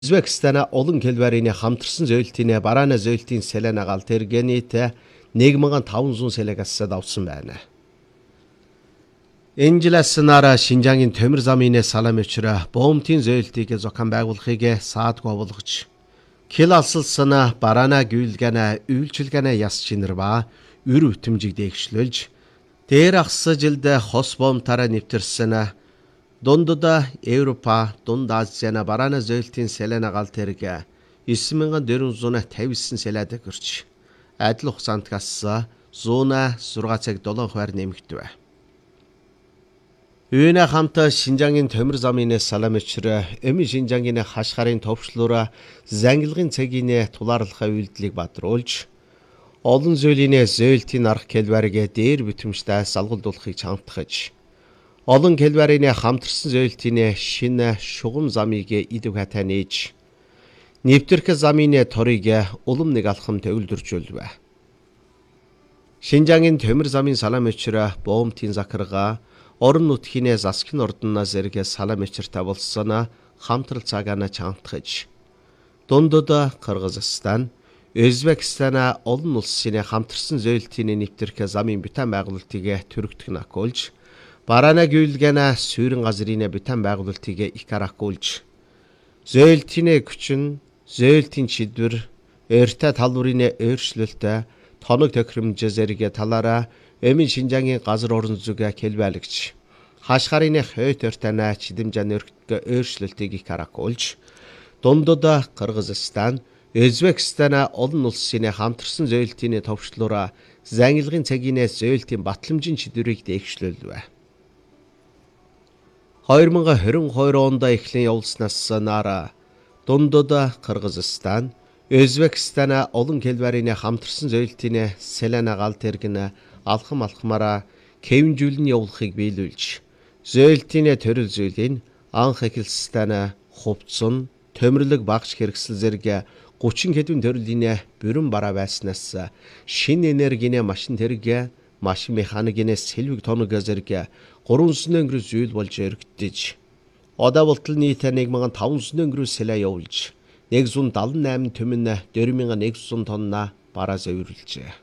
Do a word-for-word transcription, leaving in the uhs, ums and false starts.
Өзбекстана олон келбэрийн хамтарсан зөөлтийн бараана зөөлтийн сэлэн агаал тэргэнийт нэг мянган таван зуун сэлэгээс давсан байна. Энжиласнара Шинжангийн төмөр замын салам өчрө боомтын зөөлтийг зохион байгуулахыг саадгүй болгож кил алсалсана бараана гүйлгэнэ үйлчилгэнэ яс чинэр ба үр өтөмжийг дээгшлүүлж дээр ахс жилд хос боомтараа нэвтэрсэн Дондода Европа, Дунд Азиана бараана зөөлтийн сэлэн агаал тэрэг девять мянган дөрвөн зуун тавьсан сэлээд гэрч адил хугацаанд гасса зуна зургаан цаг долоон хувиар нэмэгдэв. Үүнэ хамт Шинжангийн төмөр замын салам өчрө Эми Шинжангийн хашгарын товчлуура зангилгын цагийн тулаарлахаа үйлдэлийг бадруулж олон зөөлийн зөөлтийн арга келбэрийг дээр бүтэмжтэй салгуулдуулахыг чамтгаж олон келбэрийн хамтарсан зөөлтийн шинэ шугам замыг идэв хатаа нээж нэвтрэх замын торыг улам нэг алхам төвлөржүүлв. Шинжангийн төмөр замын салам өчрө боомтын захиргаа орон нутгийн засгийн ордоноо зэрэг салам өчртэй болсон хамтрал цагаана чамтгаж Дундод Кыргызстан, Өзбекстан олон улсын хамтарсан зөөлтийн нэвтрэх замын бүтээн байгуулалтыг төрөгдөх накуулж бараана гүйлгэнэ сүүрэн газрын бүтээн байгуулалтыг икаракуулж зөөлтийн хүчин, зөөлтийн чидвэр, өртө талбарын өөрчлөлтөд тоног тохиромж зэрэг талаараа Эми Шинжангийн газар орон зүг хэлбэлэгч хашгарын хойт өртөний чидэмжэн өргөдгөө өөрчлөлтийг икаракуулж Дундод Кыргызстан, Өзбекстан олон улсын хамтарсан зөөлтийн товчлуура зангилгын цагийн зөөлтийн батламжийн чидвэрийг дээгшлүүлв. хоёр мянган двадцать хоёр онд эхлэн явуулснаас нара Дундод Кыргызстан, Өзбекстан олон келбэрийн хамтарсан зөөлтийн сэлэн агаал тэргэн алхам алхмаараа кэвнжүүлэн явуулахыг биелүүлж зөөлтийн төрөл зүйлийн анх эхэлсэн хувцсан, төмөрлөг багш хэрэгсэл зэрэг гучин хэдэн төрлийн бүрэн бараа байснаас шинэ энергийн машин тэрэг машин механикийн сэлвэг тоног зэрэг гурван өнгөрөө зүйл болж өргөдөж одоо болтол нийт нэг мянган таван зуун өнгөрөө сэлэ явуулж нэг зуун дадлан найман түмэн дөрвөн мянган нэг зуун тонна бараа зөөвөрлжээ.